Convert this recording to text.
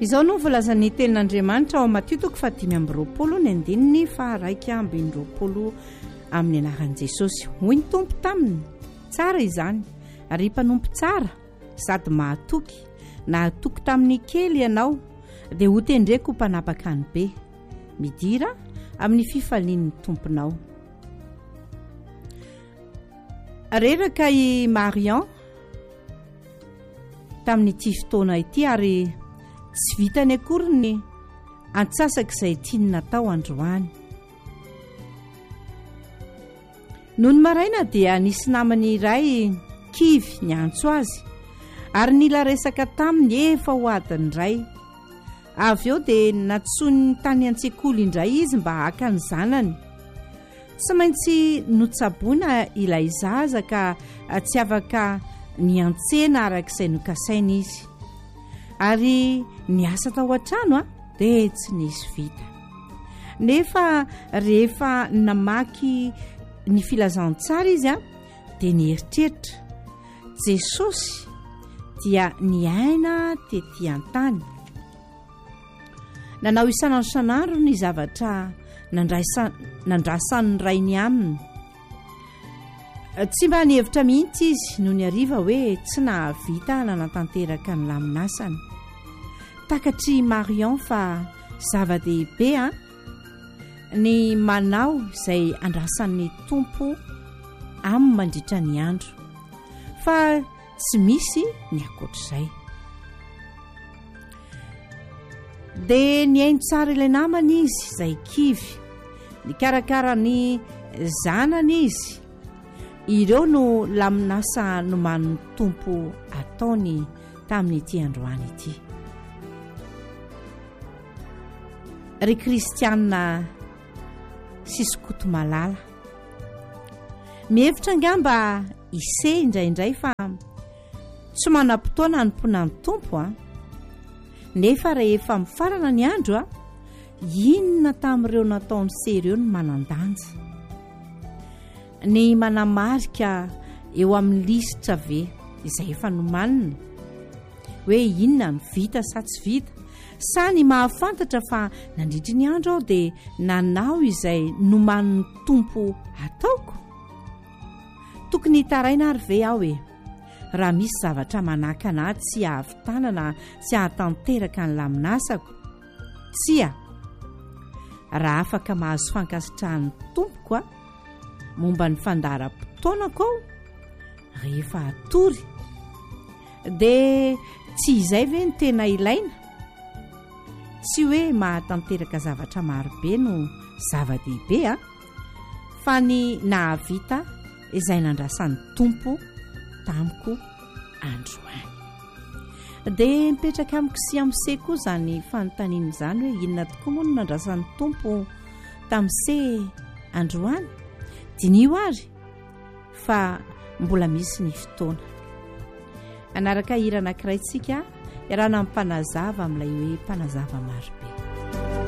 Izao no volazan'ny tenin'Andriamanitra ao Matteo 5:20 ny andininy fa 1:20 amin'ny anaran'i Jesosy. Hoy ny tompo taminy: tsara izany, ary mpanompo tsara sady mahatoky, nahatoky tamin'ny kely ianao dia ho tendreko ho mpanapaka ny be. Midira amin'ny fifalian'ny tomponao. Reraka i Marian tamin'ity fotoana ity ary tsy vitany akory ny antsasaka izay tiany natao androany. Noho ny maraina dia nisy namany iray kivy ny antso azy ary nila resaka taminy efa ho adiny iray. Avy eo dia natsony tany an-tsekoly indray izy mba haka ny zanany. Tsy maintsy notsaboina ilay zaza ka tsy afaka ny antsena arak'izay nokasaina izy. Ary niasa tao an-trano dia tsy nisy vita. Nefa rehefa namaky ny filazantsara izy dia nieritreritra Jesosy dia niaina tetỳ an-tany. Nanao isan'andro ny zavatra nandrasan'ny rainy aminy. Tsy mba nihevitra mihitsy izy no ny ariva hoe tsy nahavita nanatanteraka ny laminasany. Takatry Marian fa zava-dehibe ny manao izay andrasan'ny tompo amin'ny mandritra ny andro, fa tsy misy ny akoatr'izay. Dia niaino tsara ilay namany izy izay kivy, nikarakara ny zanany izy. Ireo no laminasa noman'ny tompo ataony tamin'ity androany ity. Ry kristianina sy skoto malala, mihevitra angamba ise indraindray fa tsy manam-potoana hanompoana ny tompo nefa rehefa mifarana ny andro inona tamin'ireo nataony sery eo ny manan-danja. Ny manamarika eo amin'ny lisitra ve izay efa nomanina hoe inona ny vita sa tsy vita, sa ny mahafantatra fa nandritry ny andro aho dia nanao izay nomanin'ny tompo ataoko. Tokony hitaraina ary ve aho raha misy zavatra manaka anahy tsy hahavitanana sy hahatanteraka ny laminasako? Tsia, raha afaka mahazo fankasitrahan'ny tompoko momba ny fandaharam-potoanako rehefa atory, dia tsy izay ve ny tena ilaina? Tsy hoe mahatanteraka zavatra marobe no zava-dehibe fa ny nahavita izay nandrasan'ny tompo tamiko androany. Dia mipetraka amiko sy amin'se koa izany fanontaniana izany hoe inona tokoa moa no nandrasan'ny tompo tamin'se androany? Dinio ary fa mbola misy ny fotoana. Anaraka hira anankiray tsika iarana amin'ny mpanazava amin'ilay hoe mpanazava marobe.